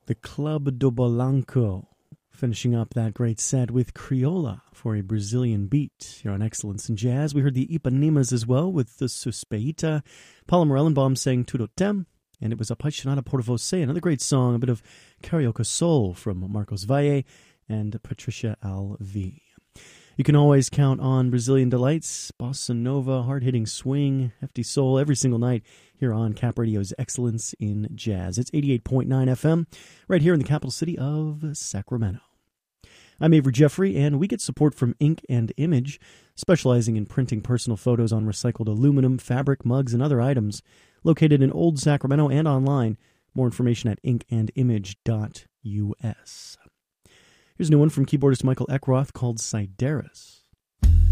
The Club do Bolanco, finishing up that great set with Criolla for a Brazilian beat here on Excellence in Jazz. We heard the Ipanemas as well with the Suspeita. Paula Morellenbaum sang Tudo Tem, and it was Apaixonada por Você, another great song, a bit of Carioca Soul from Marcos Valle and Patricia Alvi. You can always count on Brazilian delights, bossa nova, hard-hitting swing, hefty soul every single night here on Cap Radio's Excellence in Jazz. It's 88.9 FM right here in the capital city of Sacramento. I'm Avery Jeffrey, and we get support from Ink and Image, specializing in printing personal photos on recycled aluminum, fabric, mugs, and other items, located in Old Sacramento and online. More information at inkandimage.us. Here's a new one from keyboardist Michael Eckroth called Sideris.